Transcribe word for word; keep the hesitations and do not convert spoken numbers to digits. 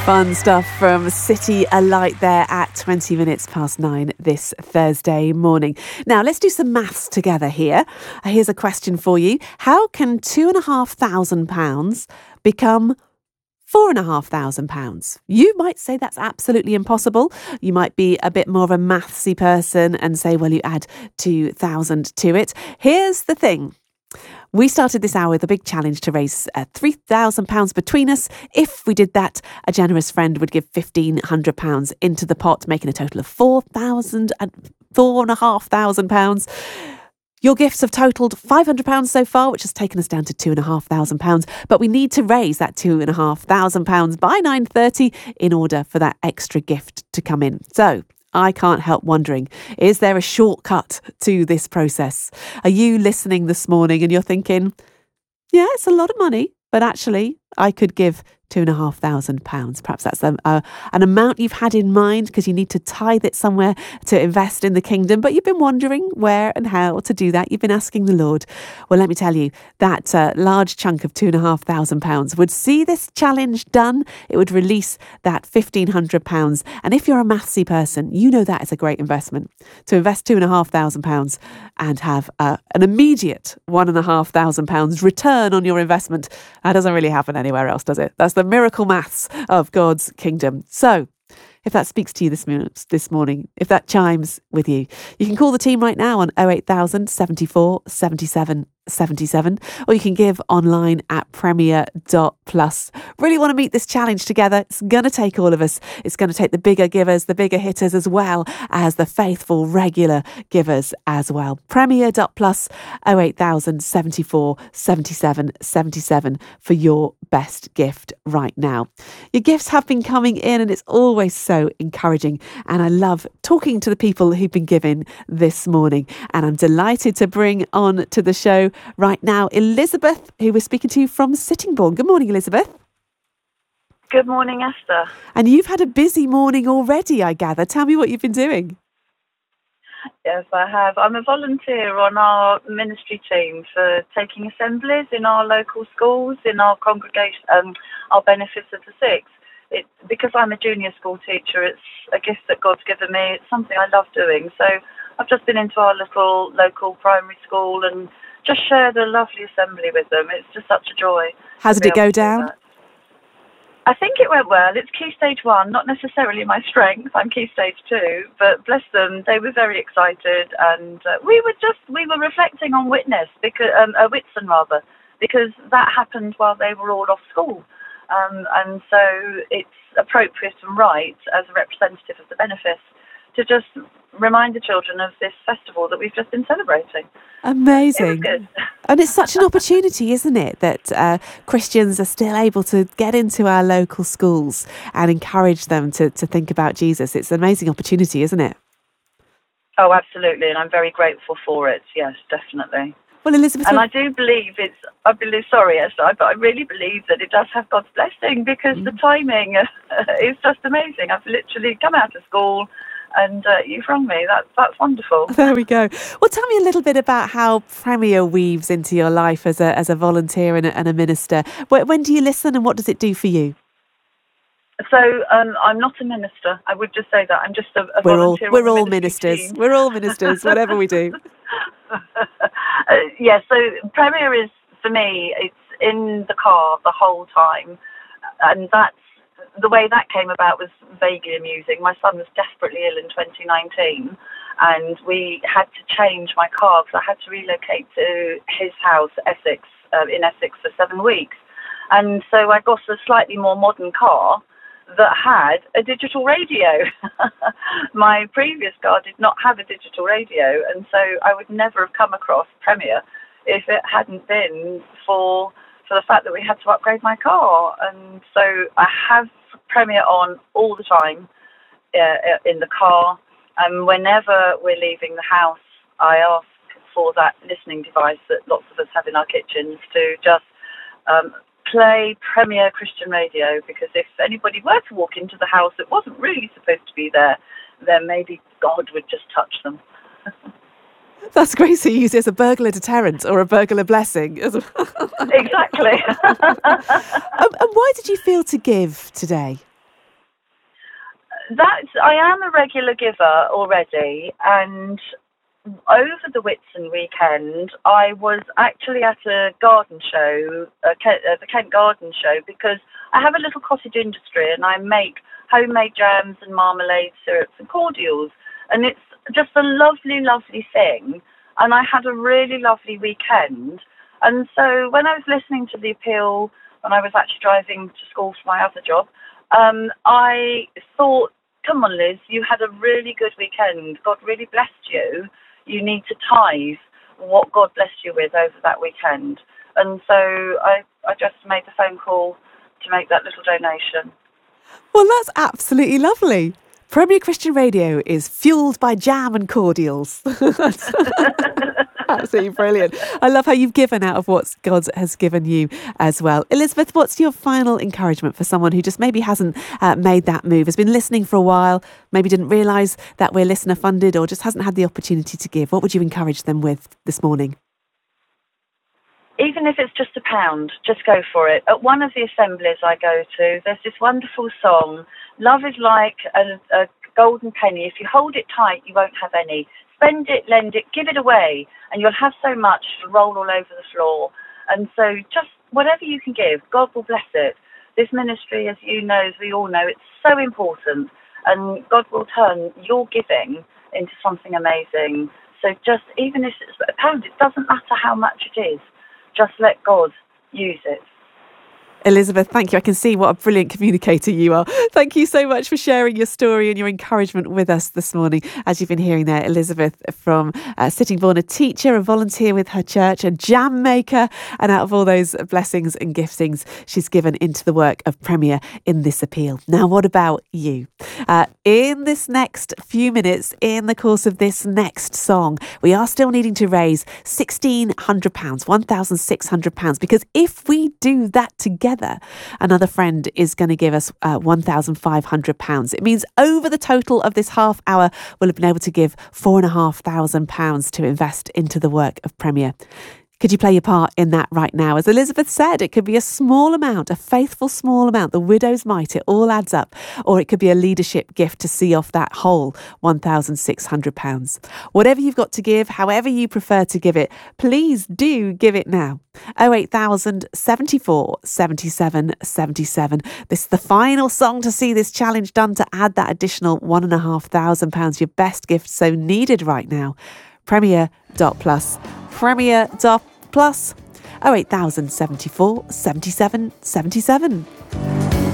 Fun stuff from City Alight there at twenty minutes past nine this Thursday morning. Now, let's do some maths together here. Here's a question for you. How can two and a half thousand pounds become four and a half thousand pounds? You might say that's absolutely impossible. You might be a bit more of a mathsy person and say, well, you add two thousand to it. Here's the thing. We started this hour with a big challenge to raise uh, three thousand pounds between us. If we did that, a generous friend would give fifteen hundred pounds into the pot, making a total of four thousand and four and a half thousand pounds. Your gifts have totalled five hundred pounds so far, which has taken us down to two and a half thousand pounds. But we need to raise that two and a half thousand pounds by nine thirty in order for that extra gift to come in. So I can't help wondering, is there a shortcut to this process? Are you listening this morning and you're thinking, yeah, it's a lot of money, but actually I could give two and a half thousand pounds. Perhaps that's a, uh, an amount you've had in mind because you need to tithe it somewhere to invest in the kingdom, but you've been wondering where and how to do that. You've been asking the Lord. Well, let me tell you, that uh, large chunk of two and a half thousand pounds would see this challenge done. It would release that fifteen hundred pounds. And if you're a mathsy person, you know that is a great investment. To invest two and a half thousand pounds and have uh, an immediate one and a half thousand pounds return on your investment. That doesn't really happen anywhere else, does it? That's the miracle maths of God's kingdom. So if that speaks to you this, this morning, if that chimes with you, you can call the team right now on oh eight thousand, seventy-four, seventy-seven, seventy-seven, or you can give online at premier dot plus. Really want to meet this challenge together. It's going to take all of us. It's going to take the bigger givers, the bigger hitters, as well as the faithful, regular givers as well. premier dot plus, oh eight thousand, seventy-four, seventy-seven, seventy-seven for your best gift right now. Your gifts have been coming in and it's always so encouraging. And I love talking to the people who've been giving this morning. And I'm delighted to bring on to the show right now Elizabeth, who we're speaking to from Sittingbourne. Good morning, Elizabeth. Good morning, Esther. And you've had a busy morning already, I gather. Tell me what you've been doing. Yes, I have. I'm a volunteer on our ministry team for taking assemblies in our local schools, in our congregation, um, our Benefits of the Six. It, because I'm a junior school teacher, it's a gift that God's given me. It's something I love doing. So I've just been into our little local primary school and just shared a lovely assembly with them. It's just such a joy. How did it go down? I think it went well. It's Key Stage one, not necessarily my strength. I'm Key Stage two, but bless them, they were very excited, and uh, we were just we were reflecting on witness because um, uh, Whitsun rather, because that happened while they were all off school, um, and so it's appropriate and right as a representative of the Benefice to just remind the children of this festival that we've just been celebrating. Amazing. It was good. And it's such an opportunity, isn't it, that uh, Christians are still able to get into our local schools and encourage them to, to think about Jesus. It's an amazing opportunity, isn't it? Oh, absolutely. And I'm very grateful for it. Yes, definitely. Well, Elizabeth... And I do believe it's, I believe, sorry, Esther, but I really believe that it does have God's blessing because mm. the timing is just amazing. I've literally come out of school and uh, you've rung me. That, that's wonderful. There we go. Well, tell me a little bit about how Premier weaves into your life as a as a volunteer and a, and a minister. When, when do you listen and what does it do for you? So um, I'm not a minister. I would just say that. I'm just a, a we're volunteer. All, we're all ministers. Team. We're all ministers, whatever we do. uh, yeah, so Premier is, for me, it's in the car the whole time. And that's the way that came about was vaguely amusing. My son was desperately ill in twenty nineteen, and we had to change my car because I had to relocate to his house, Essex, uh, in Essex, for seven weeks. And so I got a slightly more modern car that had a digital radio. My previous car did not have a digital radio, and so I would never have come across Premier if it hadn't been for for the fact that we had to upgrade my car. And so I have Premier on all the time uh, in the car, and whenever we're leaving the house, I ask for that listening device that lots of us have in our kitchens to just um, play Premier Christian Radio, because if anybody were to walk into the house that wasn't really supposed to be there, then maybe God would just touch them. That's great. So you use it as a burglar deterrent or a burglar blessing. Exactly. um, and why did you feel to give today? that's, I am a regular giver already, and over the Whitsun weekend, I was actually at a garden show, uh, Kent, uh, the Kent Garden Show, because I have a little cottage industry and I make homemade jams and marmalade, syrups and cordials. And it's just a lovely, lovely thing. And I had a really lovely weekend. And so when I was listening to the appeal, when I was actually driving to school for my other job, um, I thought, come on, Liz, you had a really good weekend. God really blessed you. You need to tithe what God blessed you with over that weekend. And so I, I just made the phone call to make that little donation. Well, that's absolutely lovely. Premier Christian Radio is fueled by jam and cordials. Absolutely brilliant. I love how you've given out of what God has given you as well. Elizabeth, what's your final encouragement for someone who just maybe hasn't uh, made that move, has been listening for a while, maybe didn't realise that we're listener funded or just hasn't had the opportunity to give? What would you encourage them with this morning? Even if it's just a pound, just go for it. At one of the assemblies I go to, there's this wonderful song, Love is like a, a golden penny. If you hold it tight, you won't have any. Spend it, lend it, give it away, and you'll have so much to roll all over the floor. And so just whatever you can give, God will bless it. This ministry, as you know, as we all know, it's so important, and God will turn your giving into something amazing. So just, even if it's a pound, it doesn't matter how much it is. Just let God use it. Elizabeth, thank you. I can see what a brilliant communicator you are. Thank you so much for sharing your story and your encouragement with us this morning. As you've been hearing there, Elizabeth from uh, Sittingbourne, a teacher, a volunteer with her church, a jam maker, and out of all those blessings and giftings she's given into the work of Premier in this appeal. Now, what about you? Uh, in this next few minutes, in the course of this next song, we are still needing to raise sixteen hundred pounds, one thousand six hundred pounds, because if we do that together, another friend is going to give us uh, one thousand five hundred pounds. It means over the total of this half hour, we'll have been able to give four thousand five hundred pounds to invest into the work of Premier. Could you play your part in that right now? As Elizabeth said, it could be a small amount, a faithful small amount, the widow's mite, it all adds up. Or it could be a leadership gift to see off that whole one thousand six hundred pounds. Whatever you've got to give, however you prefer to give it, please do give it now. oh eight thousand, seventy-four, seventy-seven, seventy-seven. This is the final song to see this challenge done, to add that additional one and a half thousand pounds, your best gift so needed right now. Premier dot plus. Premier dot plus. oh eight thousand, seventy-four, seventy-seven, seventy-seven.